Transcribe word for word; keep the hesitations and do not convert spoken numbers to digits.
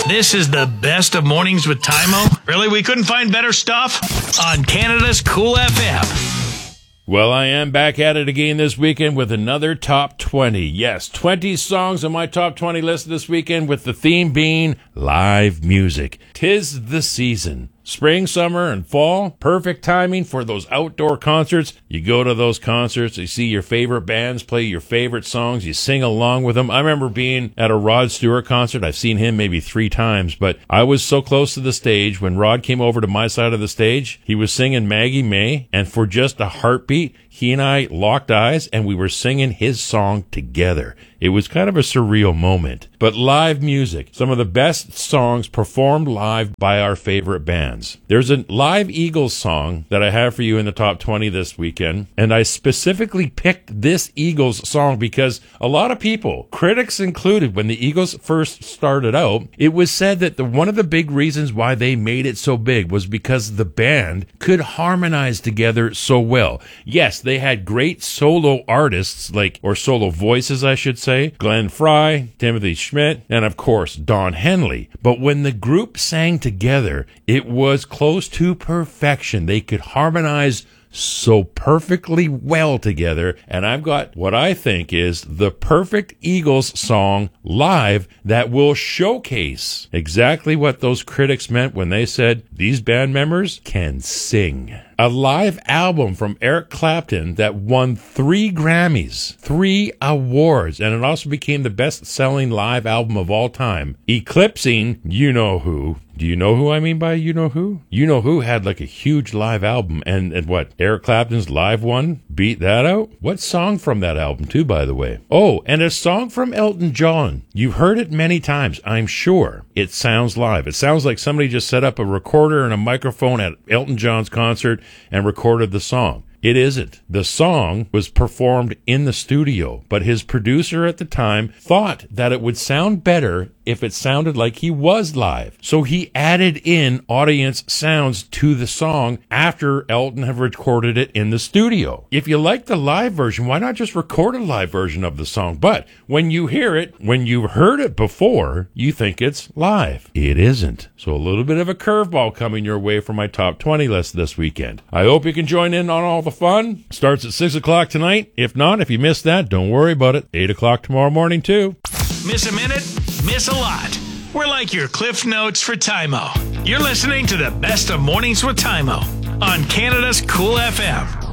This is the best of Mornings with Tymo. Really, we couldn't find better stuff? On Canada's Cool F M. Well, I am back at it again this weekend with another Top twenty. Yes, twenty songs on my Top twenty list this weekend, with the theme being live music. 'Tis the season. Spring, summer, and fall. Perfect timing for those outdoor concerts. You go to those concerts, you see your favorite bands play your favorite songs, you sing along with them. I remember being at a Rod Stewart concert. I've seen him maybe three times, but I was so close to the stage. When Rod came over to my side of the stage, he was singing Maggie May, and for just a heartbeat, he and I locked eyes, and we were singing his song together. It was kind of a surreal moment. But live music, some of the best songs performed live by our favorite bands. There's a live Eagles song that I have for you in the Top twenty this weekend, and I specifically picked this Eagles song because a lot of people, critics included, when the Eagles first started out, it was said that the, one of the big reasons why they made it so big was because the band could harmonize together so well. Yes, they had great solo artists, like, or solo voices, I should say, Glenn Frey, Timothy Schmidt, and of course, Don Henley. But when the group sang together, it was close to perfection. They could harmonize so perfectly well together, and I've got what I think is the perfect Eagles song live that will showcase exactly what those critics meant when they said these band members can sing. A live album from Eric Clapton that won three Grammys, three awards, and it also became the best-selling live album of all time, eclipsing You Know Who. Do you know who I mean by You Know Who? You Know Who had like a huge live album, and, and what, Eric Clapton's live one beat that out? What song from that album, too, by the way? Oh, and a song from Elton John. You've heard it many times, I'm sure. It sounds live. It sounds like somebody just set up a recorder and a microphone at Elton John's concert and recorded the song. It isn't. The song was performed in the studio, but his producer at the time thought that it would sound better if it sounded like he was live. So he added in audience sounds to the song after Elton had recorded it in the studio. If you like the live version, why not just record a live version of the song? But when you hear it, when you've heard it before, you think it's live. It isn't. So a little bit of a curveball coming your way for my Top twenty list this weekend. I hope you can join in on all the fun. Starts at six o'clock tonight. If not, if you missed that, don't worry about it. eight o'clock tomorrow morning, too. Miss a minute? Miss a lot. We're like your Cliff Notes for Tymo. You're listening to the best of Mornings with Tymo on Canada's Cool F M.